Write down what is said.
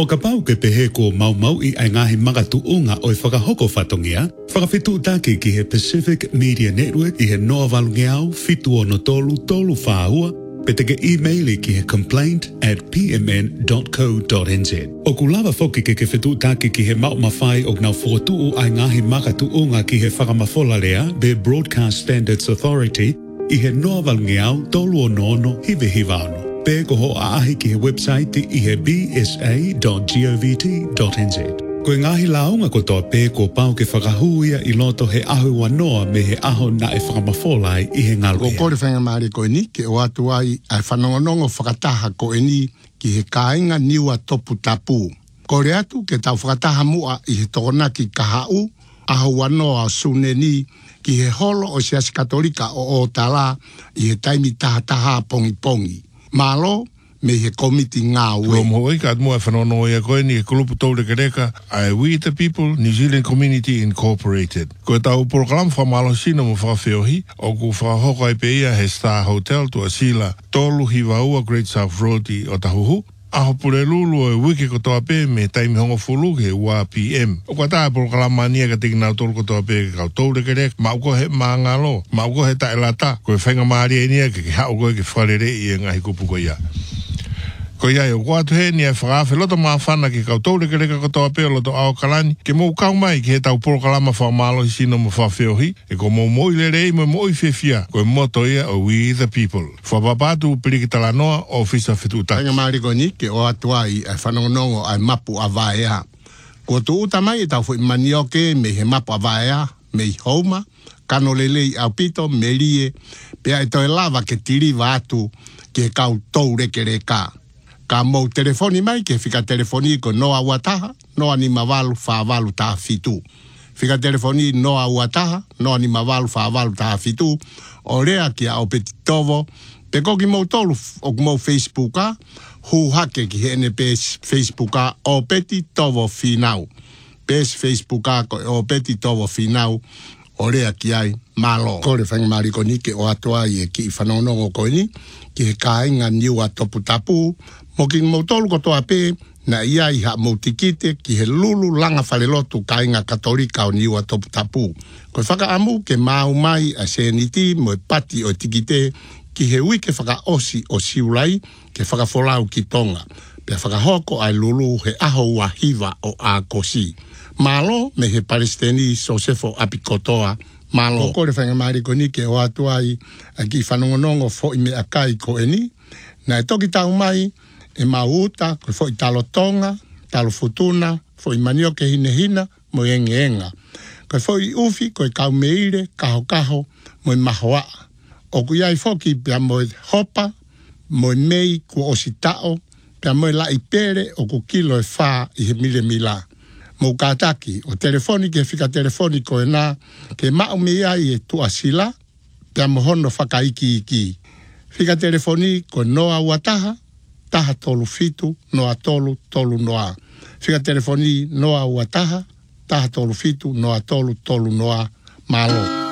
Whakapau ke pehe ko mau I ai ngahi magatu unga o whakahoko whatongia, whakawhitu take ki he Pacific Media Network I he noa walungeau, fitu o no tolu whāua, pe teke e-maili ki he complaint@pmn.co.nz. O kulawa whoki ke whitu take ki he mau mawhai o ngau whotu ai ngahi magatu unga ki he whakamafola lea, be Broadcast Standards Authority, I he noa walungeau, tolu o nono, hive ano. Pe ko ho aahi ki he website I he bsa.govt.nz. Koe ngahi launga ko toa pe ko pau ke whakahuia I loto he ahu wanoa me he aho na e whakamawholai I he ngaluia. Ko kore whenga maare koe ni, ke o atu ai ai whanongonongo whakataha koe ni ki he kāinga niua topu tapu. Kore atu ke tau whakataha mua I he tokonaki kahau, aho wanoa sune ni ki he holo o siasi katolika o tala I he taimi taha pongi. Malo me he komiti ngā ue. Ko mo ka mo whanono ia koe ni kulupu tau reka ai We the People New Zealand Community Incorporated. Ko tau program whamalo sino mo whawhiohi o ku whahoko ai pe ia he Star Hotel tua sila tolu hiwaua Great South Road I o tahuhu. Aho pure lulu e wiki ko toa pe me taimi hongo fulu ke ua PM. O kwa taa programa nia ka tiki nau tolu ko toa pe kau tau reke ma uko he maangalo, ma uko he taelata, ko e whenga maari e nia ke hao koe ke wharere I e ngahi kupu ko ia. Ko ia o kwa tu he nia whakawhi loto maa whana ki kau tau reke ko toa pe o loto ao kalani, ke mou kau mai ki he tau programa whamalo hi sino mo whawhiohi, e ko mou moi le rei mo moi whiwhia, ko e moto ia o We the People. Whapapatu piriki talanoa o fisa whituta. Whenga maari koe ni, ke o atu ai ai whanongonongo ai mapu a vaea. Ko tu uta mai e tau fui manioke me he mapu a vaea, me I houma, kano lelei au pito, me lie, pea e toi lava ke tiri vatu ke kau tau reke ka. Ka mou telefoni mai ke fika telefoni ko noa uataha, noa ni mavalu whaavalu taha fitu. Fika telefoni noa uataha, noa ni mavalu whaavalu taha fitu, o rea ki a o peti tovo, pe koki mou tolu o mou Facebooka, hu hake ki hene pes Facebooka o peti tovo finau. Pes Facebooka o peti tovo finau, o rea ki ai malo. Kore whangi mariko ni ke o atua I e ki whanonongo koe ni, ki he kāinga niua topu tapu, mo ki mou tolu ko toa pe, na ia I ha mou tikite ki he lulu langa whalelotu kāinga katolika o niua topu tapu. Koe whaka amu ke mau mai a seniti mo e pati o tikite, ki he wike whaka osi o siulai, ke whaka wholau ki tonga. Pea whaka hoko ai lulu he aho ua hiva o a kosi. Malo me he Palestini Sosefo Apikotoa, malo. Kore whenga mariko ni ke o atu ai a ki whanongonongo fo I me akai ko eni. Na e toki tau mai e mauta, ko fo I talo tonga, talo futuna, fo I manioke hina, mo enga. Ko fo I ufi, ko kau meire, kaho, mo I mahoa. O ku iai foki pia mo hopa, mo mei ku ositao, pia mo la I pere o ku kilo e wha I he mila. Mo kātaki, o telefoni ke fika telefoni ko e nā, ke mau me ai e tua sila, pia mo hono whakaiki. Fika telefoni ko noa uataha, taha tolu fitu, noa tolu noa. Fika telefoni noa uataha, taha tolu fitu, noa tolu noa malo.